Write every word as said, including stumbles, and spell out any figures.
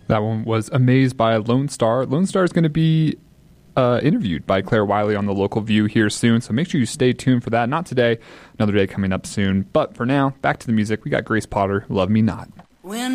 That one was Amazed by Lone Star. Lone Star is going to be uh, interviewed by Claire Wiley on the Local View here soon, so make sure you stay tuned for that. Not today, another day coming up soon. But for now, back to the music. We got Grace Potter, Love Me Not. When